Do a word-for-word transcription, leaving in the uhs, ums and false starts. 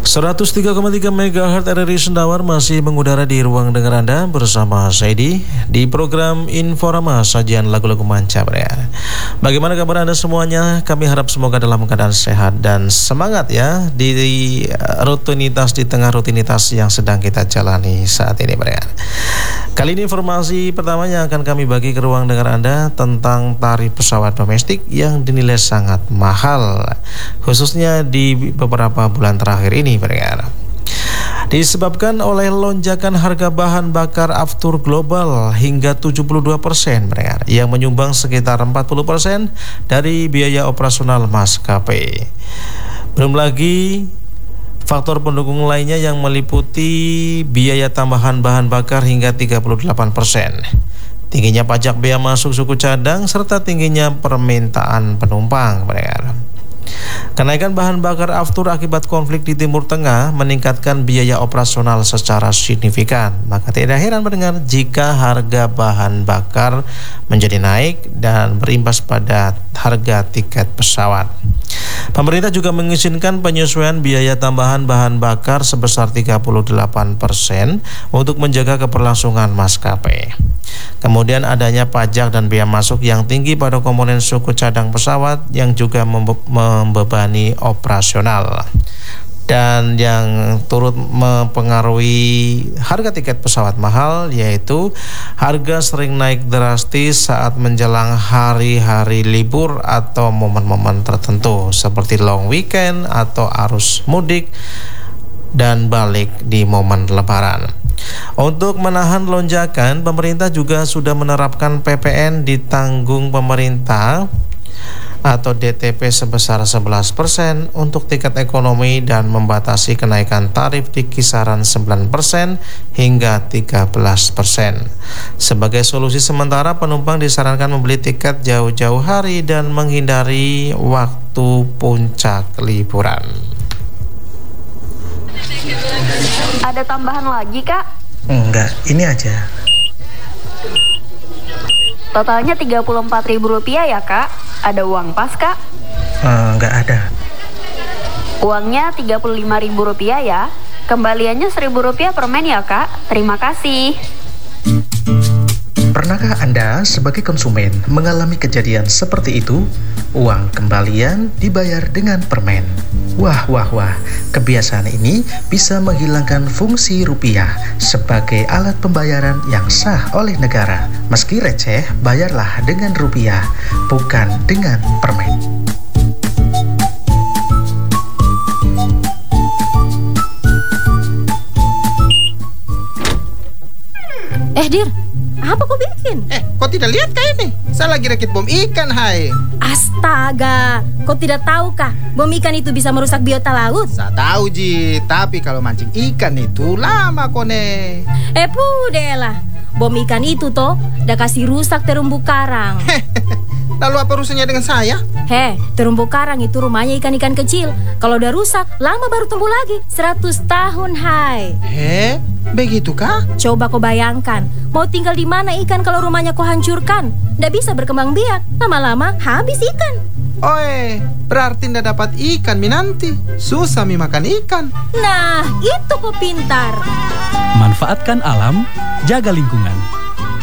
seratus tiga koma tiga megahertz R R I Sendawar masih mengudara di ruang dengar Anda bersama Saidi di program Inforama, sajian lagu-lagu manca ya. Bagaimana kabar Anda semuanya? Kami harap semoga dalam keadaan sehat dan semangat ya di, di rutinitas di tengah rutinitas yang sedang kita jalani saat ini ya. Kali ini informasi pertamanya akan kami bagi ke ruang dengar Anda tentang tarif pesawat domestik yang dinilai sangat mahal, khususnya di beberapa bulan terakhir ini pendengar. Disebabkan oleh lonjakan harga bahan bakar aftur global hingga tujuh puluh dua persen pendengar, yang menyumbang sekitar empat puluh persen dari biaya operasional maskapai. Belum lagi faktor pendukung lainnya yang meliputi biaya tambahan bahan bakar hingga tiga puluh delapan persen, tingginya pajak bea masuk suku cadang, serta tingginya permintaan penumpang pendengar. Kenaikan bahan bakar aftur akibat konflik di Timur Tengah meningkatkan biaya operasional secara signifikan. Maka tidak heran mendengar jika harga bahan bakar menjadi naik dan berimbas pada harga tiket pesawat. Pemerintah juga mengizinkan penyesuaian biaya tambahan bahan bakar sebesar tiga puluh delapan persen untuk menjaga keberlangsungan maskapai. Kemudian adanya pajak dan bea masuk yang tinggi pada komponen suku cadang pesawat yang juga membe- membebani operasional. Dan yang turut mempengaruhi harga tiket pesawat mahal yaitu harga sering naik drastis saat menjelang hari-hari libur atau momen-momen tertentu seperti long weekend atau arus mudik dan balik di momen lebaran. Untuk menahan lonjakan, pemerintah juga sudah menerapkan P P N ditanggung pemerintah atau D T P sebesar sebelas persen untuk tiket ekonomi dan membatasi kenaikan tarif di kisaran sembilan persen hingga tiga belas persen. Sebagai solusi sementara, penumpang disarankan membeli tiket jauh-jauh hari dan menghindari waktu puncak liburan. Ada tambahan lagi, Kak? Enggak, ini aja. Totalnya tiga puluh empat ribu rupiah ya, Kak? Ada uang pas, Kak? Uh, enggak ada. Uangnya tiga puluh lima ribu rupiah ya. Kembaliannya seribu rupiah per men ya, Kak? Terima kasih. Pernahkah Anda sebagai konsumen mengalami kejadian seperti itu? Uang kembalian dibayar dengan permen. Wah, wah, wah. Kebiasaan ini bisa menghilangkan fungsi rupiah sebagai alat pembayaran yang sah oleh negara. Meski receh, bayarlah dengan rupiah, bukan dengan permen. Eh, Dir, apa kau bikin? Eh, kau tidak lihat kah ini? Saya lagi rakit bom ikan, hai. Astaga, kau tidak tahu kah bom ikan itu bisa merusak biota laut? Saya tahu, Ji. Tapi kalau mancing ikan itu lama, kone. Eh, pudahlah. Bom ikan itu toh dah kasih rusak terumbu karang. Lalu apa urusannya dengan saya? Heh, terumbu karang itu rumahnya ikan-ikan kecil. Kalau udah rusak, lama baru tumbuh lagi. Seratus tahun, hai. Eh, begitu kah? Coba kau bayangkan, mau tinggal di mana ikan kalau rumahnya kau hancurkan? Nggak bisa berkembang biak. Lama-lama habis ikan. Oi, berarti ndak dapat ikan mi nanti. Susah mi makan ikan. Nah, itu kau pintar. Manfaatkan alam, jaga lingkungan.